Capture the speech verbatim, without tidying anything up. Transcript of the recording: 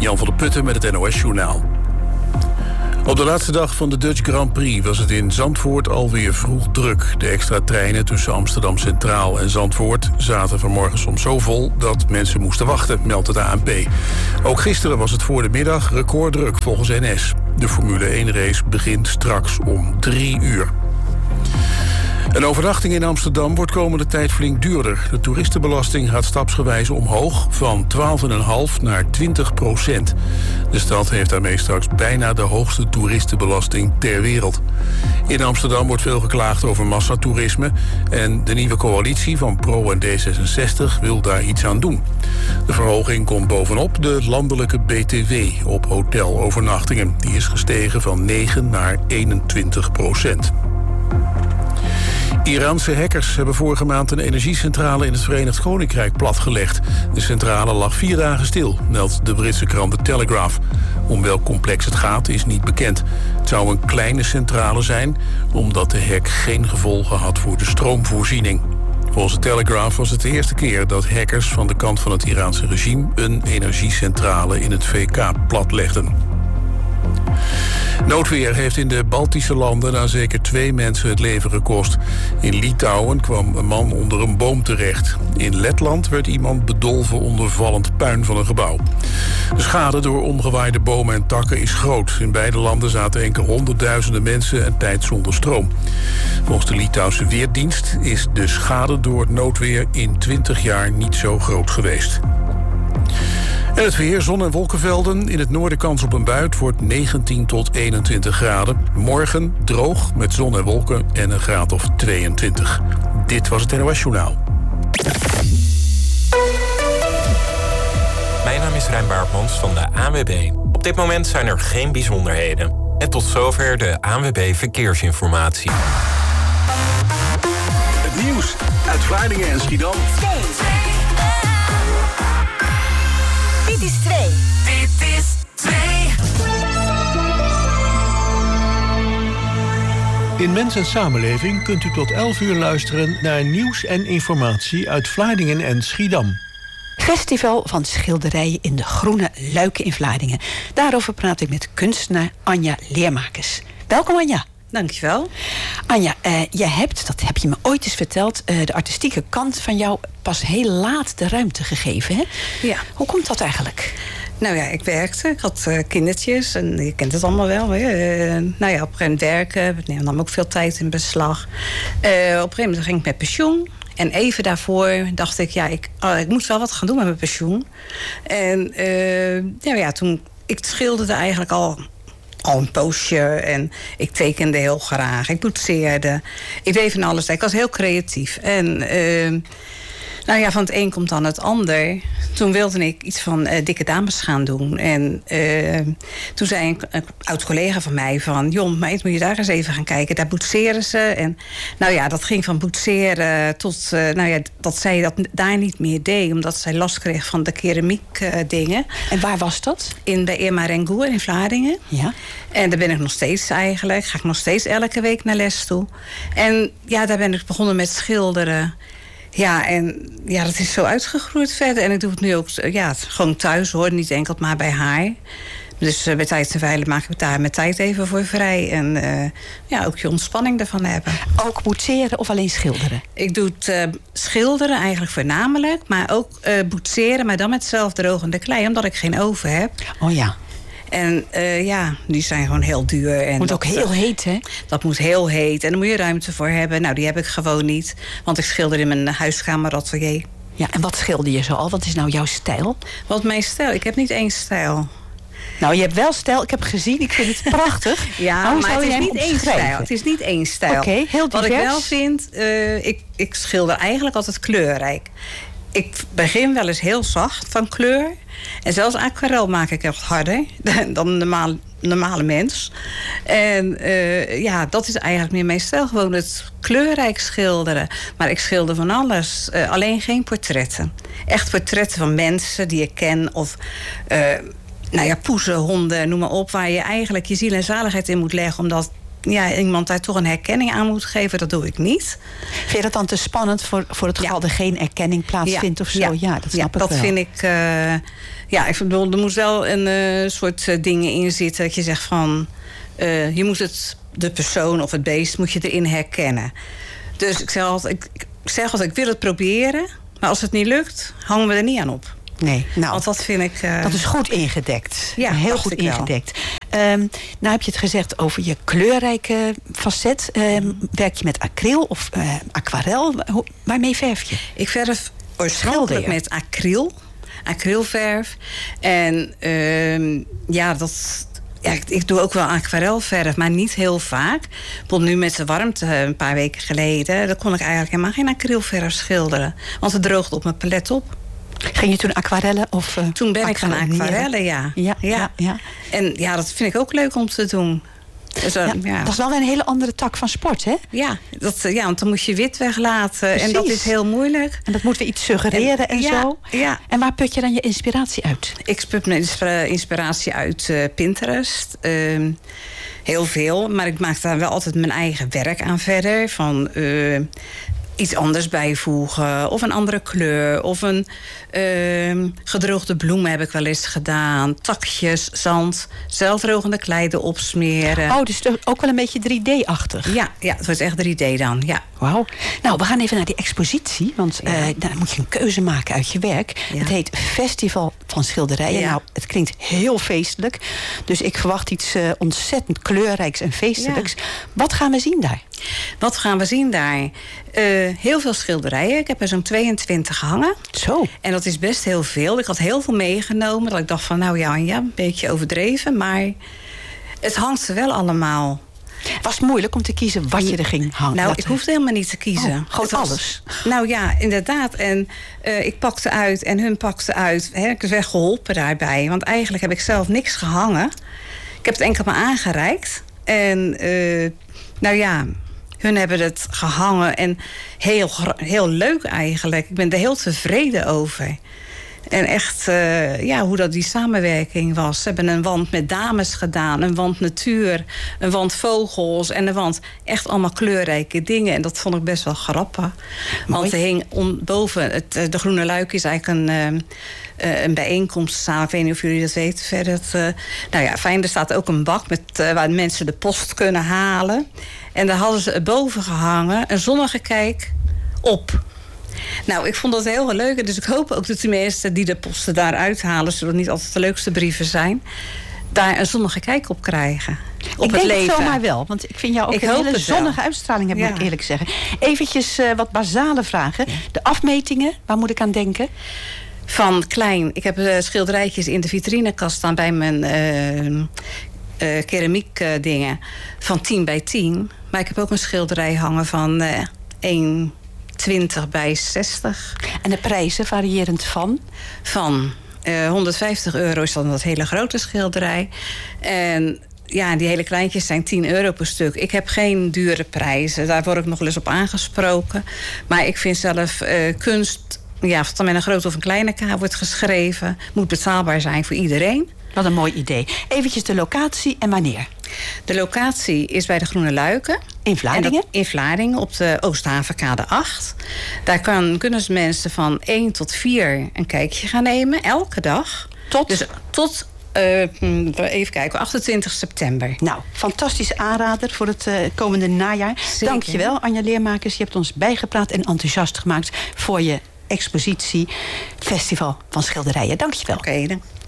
Jan van der Putten met het N O S-journaal. Op de laatste dag van de Dutch Grand Prix was het in Zandvoort alweer vroeg druk. De extra treinen tussen Amsterdam Centraal en Zandvoort zaten vanmorgen soms zo vol dat mensen moesten wachten, meldt het A N P. Ook gisteren was het voor de middag recorddruk volgens N S. De Formule één-race begint straks om drie uur. Een overnachting in Amsterdam wordt komende tijd flink duurder. De toeristenbelasting gaat stapsgewijs omhoog van twaalf komma vijf naar twintig procent. De stad heeft daarmee straks bijna de hoogste toeristenbelasting ter wereld. In Amsterdam wordt veel geklaagd over massatoerisme en de nieuwe coalitie van Pro en D zesenzestig wil daar iets aan doen. De verhoging komt bovenop de landelijke B T W op hotelovernachtingen. Die is gestegen van negen naar eenentwintig procent. Iraanse hackers hebben vorige maand een energiecentrale in het Verenigd Koninkrijk platgelegd. De centrale lag vier dagen stil, meldt de Britse krant The Telegraph. Om welk complex het gaat is niet bekend. Het zou een kleine centrale zijn, omdat de hack geen gevolgen had voor de stroomvoorziening. Volgens de Telegraph was het de eerste keer dat hackers van de kant van het Iraanse regime een energiecentrale in het V K platlegden. Noodweer heeft in de Baltische landen aan zeker twee mensen het leven gekost. In Litouwen kwam een man onder een boom terecht. In Letland werd iemand bedolven onder vallend puin van een gebouw. De schade door omgewaaide bomen en takken is groot. In beide landen zaten enkele honderdduizenden mensen een tijd zonder stroom. Volgens de Litouwse Weerdienst is de schade door het noodweer in twintig jaar niet zo groot geweest. En het weer, zon- en wolkenvelden. In het noorden kans op een bui. Het wordt negentien tot eenentwintig graden. Morgen droog met zon en wolken en een graad of tweeëntwintig. Dit was het N O S-journaal. Mijn naam is Rijn Baartmans van de A N W B. Op dit moment zijn er geen bijzonderheden. En tot zover de A N W B Verkeersinformatie. Het nieuws uit Vlaardingen en Schiedam. Dit is twee. Dit is twee. In Mens en Samenleving kunt u tot elf uur luisteren naar nieuws en informatie uit Vlaardingen en Schiedam. Festival van schilderijen in de Groene Luiken in Vlaardingen. Daarover praat ik met kunstenaar Anja Leermakers. Welkom Anja. Dankjewel. Anja, uh, je hebt, dat heb je me ooit eens verteld, uh, de artistieke kant van jou pas heel laat de ruimte gegeven. Hè? Ja. Hoe komt dat eigenlijk? Nou ja, ik werkte. Ik had uh, kindertjes en je kent het allemaal wel. Hè? Uh, nou ja, op een gegeven moment werken. Het nam ook veel tijd in beslag. Uh, op een gegeven moment ging ik met pensioen. En even daarvoor dacht ik, ja, ik, oh, ik moet wel wat gaan doen met mijn pensioen. En uh, nou ja, toen, ik schilderde eigenlijk al... al een poosje en ik tekende heel graag. Ik boetseerde. Ik deed van alles. Ik was heel creatief. En uh, nou ja, van het een komt dan het ander. Toen wilde ik iets van uh, dikke dames gaan doen. En uh, toen zei een, een oud collega van mij van... Jon, meid, moet je daar eens even gaan kijken. Daar boetseren ze. En nou ja, dat ging van boetseren tot... Uh, nou ja, dat zij dat daar niet meer deed. Omdat zij last kreeg van de keramiek uh, dingen. En waar was dat? In, bij Irma Rengoer in Vlaardingen. Ja. En daar ben ik nog steeds eigenlijk. Ga ik nog steeds elke week naar les toe. En ja, daar ben ik begonnen met schilderen. Ja, en ja, dat is zo uitgegroeid verder. En ik doe het nu ook ja, gewoon thuis, hoor. Niet enkel maar bij haar. Dus uh, bij Tijd en Veilig maak ik daar mijn tijd even voor vrij. En uh, ja, ook je ontspanning ervan hebben. Ook boetseren of alleen schilderen? Ik doe het uh, schilderen eigenlijk voornamelijk. Maar ook uh, boetseren, maar dan met zelfdrogende klei. Omdat ik geen oven heb. Oh ja. En uh, ja, die zijn gewoon heel duur. En moet ook dat, heel heet, hè? Dat moet heel heet. En daar moet je ruimte voor hebben. Nou, die heb ik gewoon niet. Want ik schilder in mijn huiskameratelier. Ja, en wat schilder je zo al? Wat is nou jouw stijl? Wat mijn stijl? Ik heb niet één stijl. Nou, je hebt wel stijl. Ik heb gezien, ik vind het prachtig. Ja, maar, maar het is niet één stijl. Het is niet één stijl. Oké, okay, heel divers. Wat ik wel vind, uh, ik, ik schilder eigenlijk altijd kleurrijk. Ik begin wel eens heel zacht van kleur. En zelfs aquarel maak ik echt harder dan een normaal, normale mens. En uh, ja, dat is eigenlijk meer mijn stijl. Gewoon het kleurrijk schilderen. Maar ik schilder van alles. Uh, alleen geen portretten. Echt portretten van mensen die ik ken. Of uh, nou ja, poezen, honden, noem maar op. Waar je eigenlijk je ziel en zaligheid in moet leggen. Omdat ja, iemand daar toch een herkenning aan moet geven. Dat doe ik niet. Vind je dat dan te spannend voor, voor het geval Ja. er geen erkenning plaatsvindt Ja. of zo? Ja. Ja, dat snap ja, ik dat wel. vind ik... Uh, ja, ik bedoel, er moet wel een uh, soort uh, dingen in zitten. Dat je zegt van... Uh, je moet het, de persoon of het beest moet je erin herkennen. Dus ik zeg altijd, ik, ik zeg altijd, ik wil het proberen. Maar als het niet lukt, hangen we er niet aan op. Nee, nou, Want dat vind ik... Uh, dat is goed ingedekt. Ja, heel dacht goed ik wel. ingedekt. Um, nou heb je het gezegd over je kleurrijke facet. Um, werk je met acryl of uh, aquarel? Hoe, waarmee verf je? Ik verf oorspronkelijk met acryl. Acrylverf. En uh, ja, dat... Ja, ik, ik doe ook wel aquarelverf, maar niet heel vaak. Bijvoorbeeld nu met de warmte een paar weken geleden... dan kon ik eigenlijk helemaal geen acrylverf schilderen. Want het droogde op mijn palet op. Ging je toen aquarellen? Of, uh, toen ben ik gaan aquarellen, ja. Ja, ja. ja, ja. En ja, dat vind ik ook leuk om te doen. Dus, uh, ja, ja. Dat is wel weer een hele andere tak van sport, hè? Ja, dat, ja, want dan moet je wit weglaten. Precies. En dat is heel moeilijk. En dat moet weer iets suggereren en, en ja, zo. Ja. En waar put je dan je inspiratie uit? Ik put mijn inspiratie uit uh, Pinterest. Uh, heel veel. Maar ik maak daar wel altijd mijn eigen werk aan verder. Van... Uh, iets anders bijvoegen. Of een andere kleur. Of een uh, gedroogde bloemen heb ik wel eens gedaan. Takjes, zand. Zelfdrogende kleider opsmeren. Oh, dus ook wel een beetje drie D-achtig. Ja, ja, het wordt echt drie D dan. Ja. Wauw. Nou, we gaan even naar die expositie. Want ja. uh, dan moet je een keuze maken uit je werk. Ja. Het heet Festival van Schilderijen. Ja. Nou, het klinkt heel feestelijk. Dus ik verwacht iets uh, ontzettend kleurrijks en feestelijks. Ja. Wat gaan we zien daar? Wat gaan we zien daar? Uh, heel veel schilderijen. Ik heb er zo'n tweeëntwintig hangen. Zo. En dat is best heel veel. Ik had heel veel meegenomen. Dat ik dacht van, nou ja, ja, een beetje overdreven. Maar het hangt er wel allemaal. Was het moeilijk om te kiezen wat je er ging hangen? Nou, ik hoefde helemaal niet te kiezen. Oh, gewoon was, alles? Nou ja, inderdaad. En uh, ik pakte uit en hun pakte uit. Hè, ik werd geholpen daarbij. Want eigenlijk heb ik zelf niks gehangen. Ik heb het enkel maar aangereikt. En uh, nou ja... Hun hebben het gehangen en heel, heel leuk eigenlijk. Ik ben er heel tevreden over. En echt, uh, ja, hoe dat die samenwerking was. Ze hebben een wand met dames gedaan, een wand natuur, een wand vogels en een wand echt allemaal kleurrijke dingen. En dat vond ik best wel grappig. Mooi. Want er hing on, boven, het, de Groene Luik is eigenlijk een... Uh, een bijeenkomstzaal. Ik weet niet of jullie dat weten verder. Het, uh, nou ja, fijn, er staat ook een bak met, uh, waar mensen de post kunnen halen. En daar hadden ze boven gehangen een zonnige kijk op. Nou, ik vond dat heel leuk. Dus ik hoop ook dat de mensen die de posten daar uithalen... zodat het niet altijd de leukste brieven zijn... daar een zonnige kijk op krijgen. Op ik het denk leven. het zomaar wel, want ik vind jou ook ik een hele zonnige wel. uitstraling hebben, ja. moet ik eerlijk zeggen. Eventjes uh, wat basale vragen. Ja. De afmetingen, waar moet ik aan denken? Van klein. Ik heb uh, schilderijtjes in de vitrinekast staan bij mijn uh, uh, keramiek uh, dingen. Van tien bij tien. Maar ik heb ook een schilderij hangen van uh, één twintig bij zestig. En de prijzen variërend van? Van uh, honderdvijftig euro is dan dat hele grote schilderij. En ja, die hele kleintjes zijn tien euro per stuk. Ik heb geen dure prijzen. Daar word ik nog wel eens op aangesproken. Maar ik vind zelf uh, kunst... Ja, of het dan met een grote of een kleine K wordt geschreven... moet betaalbaar zijn voor iedereen. Wat een mooi idee. Eventjes de locatie en wanneer? De locatie is bij de Groene Luiken. In Vlaardingen? Dat, in Vlaardingen, op de Oosthavenkade acht. Daar kan, kunnen mensen van één tot vier een kijkje gaan nemen. Elke dag. Tot? Dus tot... Uh, even kijken, achtentwintig september. Nou, fantastische aanrader voor het uh, komende najaar. Zeker. Dankjewel, Anja Leermakers. Je hebt ons bijgepraat en enthousiast gemaakt... voor je expositie Festival van Schilderijen. Dankjewel. Oké, okay, dan.